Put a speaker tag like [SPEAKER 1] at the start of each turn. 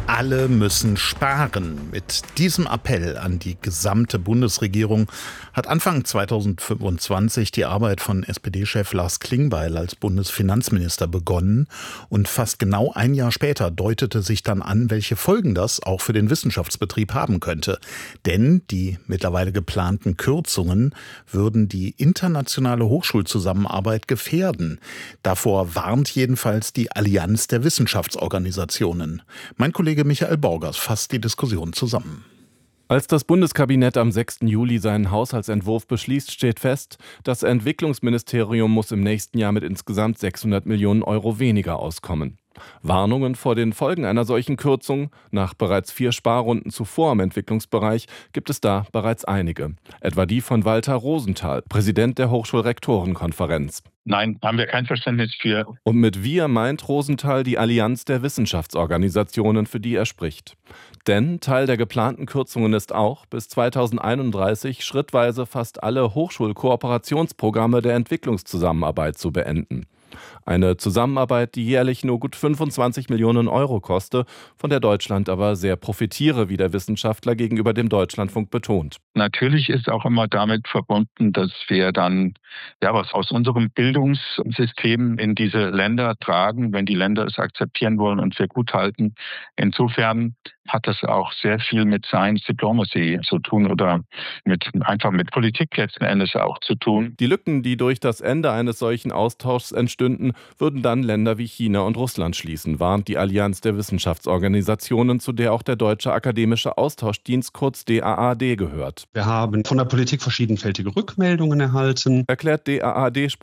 [SPEAKER 1] Alle müssen sparen. Mit diesem Appell an die gesamte Bundesregierung hat Anfang 2025 die Arbeit von SPD-Chef Lars Klingbeil als Bundesfinanzminister begonnen. Und fast genau ein Jahr später deutete sich dann an, welche Folgen das auch für den Wissenschaftsbetrieb haben könnte. Denn die mittlerweile geplanten Kürzungen würden die internationale Hochschulzusammenarbeit gefährden. Davor warnt jedenfalls die Allianz der Wissenschaftsorganisationen. Mein Kollege Michael Borgers fasst die Diskussion zusammen.
[SPEAKER 2] Als das Bundeskabinett am 6. Juli seinen Haushaltsentwurf beschließt, steht fest, das Entwicklungsministerium muss im nächsten Jahr mit insgesamt 600 Millionen Euro weniger auskommen. Warnungen vor den Folgen einer solchen Kürzung, nach bereits 4 Sparrunden zuvor im Entwicklungsbereich, gibt es da bereits einige. Etwa die von Walter Rosenthal, Präsident der Hochschulrektorenkonferenz.
[SPEAKER 3] Nein, haben wir kein Verständnis für.
[SPEAKER 2] Und mit wir meint Rosenthal die Allianz der Wissenschaftsorganisationen, für die er spricht. Denn Teil der geplanten Kürzungen ist auch, bis 2031 schrittweise fast alle Hochschulkooperationsprogramme der Entwicklungszusammenarbeit zu beenden. Eine Zusammenarbeit, die jährlich nur gut 25 Millionen Euro koste, von der Deutschland aber sehr profitiere, wie der Wissenschaftler gegenüber dem Deutschlandfunk betont.
[SPEAKER 3] Natürlich ist auch immer damit verbunden, dass wir dann was aus unserem Bildungssystem in diese Länder tragen, wenn die Länder es akzeptieren wollen und für gut halten. Insofern hat das auch sehr viel mit Science Diplomacy zu tun oder einfach mit Politik letzten Endes auch zu tun.
[SPEAKER 2] Die Lücken, die durch das Ende eines solchen Austauschs entstünden, würden dann Länder wie China und Russland schließen, warnt die Allianz der Wissenschaftsorganisationen, zu der auch der Deutsche Akademische Austauschdienst kurz DAAD gehört.
[SPEAKER 4] Wir haben von der Politik verschiedenfältige Rückmeldungen erhalten,
[SPEAKER 2] erklärt DAAD-Sprecher